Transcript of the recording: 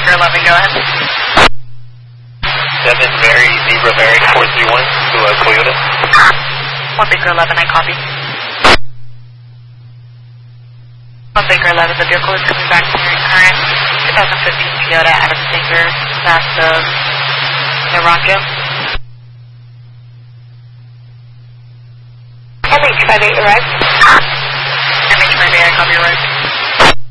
Baker 11, go ahead. 7 Mary, Zebra Mary 431 to Toyota. 1 Baker 11, I copy. 1 Baker 11, the vehicle is coming back to your current 2015 Toyota Adam Stinger, past the Rockville. MH58, right? MH58, I copy, right?